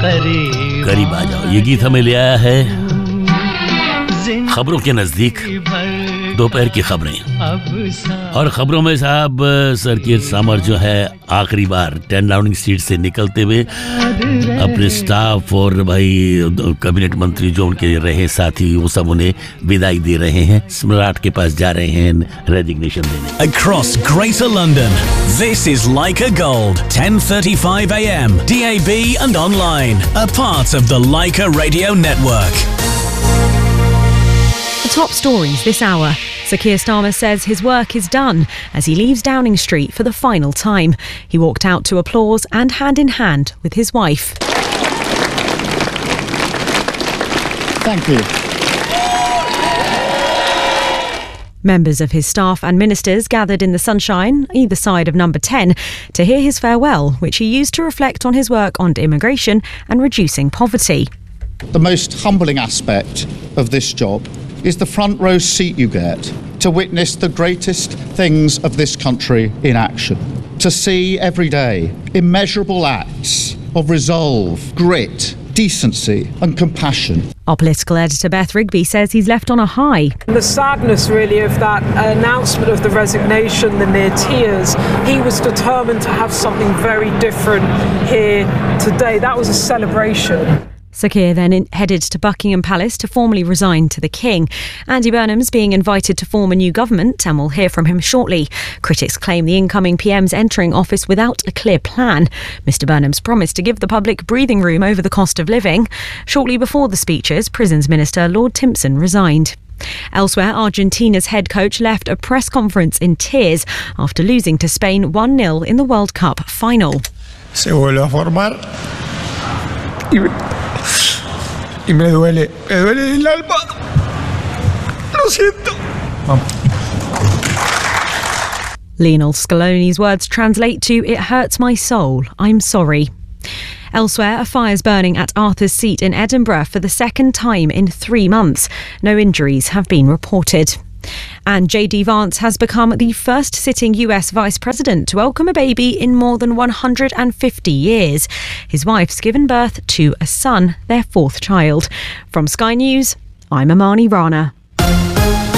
करीब आ जाओ। ये गीत हमें ले आया है खबरों के नजदीक, दोपहर की खबरें। और खबरों में साहब सर कीर स्टारमर जो है आखिरी बार 10 डाउनिंग स्ट्रीट से निकलते हुए अपने स्टाफ और भाई कैबिनेट मंत्री जो उनके रहे साथी वो सब उन्हें विदाई दे रहे हैं। सम्राट के पास जा रहे हैं रेजिग्नेशन देने। Across Greater London, this is Leica Gold, 10:35 a.m. DAB and online, a part of the Leica Radio Network. The top stories this hour. Sir Keir Starmer says his work is done as he leaves Downing Street for the final time. He walked out to applause and hand in hand with his wife. Thank you. Members of his staff and ministers gathered in the sunshine, either side of number 10, to hear his farewell, which he used to reflect on his work on immigration and reducing poverty. The most humbling aspect of this job is the front row seat you get to witness the greatest things of this country in action. To see every day immeasurable acts of resolve, grit, decency and compassion. Our political editor Beth Rigby says he's left on a high. The sadness really of that announcement of the resignation, the near tears, he was determined to have something very different here today. That was a celebration. Sir Keir then headed to Buckingham Palace to formally resign to the King. Andy Burnham's being invited to form a new government and we'll hear from him shortly. Critics claim the incoming PM's entering office without a clear plan. Mr Burnham's promised to give the public breathing room over the cost of living. Shortly before the speeches, Prisons Minister Lord Timpson resigned. Elsewhere, Argentina's head coach left a press conference in tears after losing to Spain 1-0 in the World Cup final. Se vuelve a formar y me duele el alma. Lo siento. Lionel Scaloni's words translate to, "It hurts my soul. I'm sorry." Elsewhere, a fire's burning at Arthur's Seat in Edinburgh for the second time in 3 months. No injuries have been reported. And J.D. Vance has become the first sitting US Vice President to welcome a baby in more than 150 years. His wife's given birth to a son, their 4th child. From Sky News, I'm Amani Rana.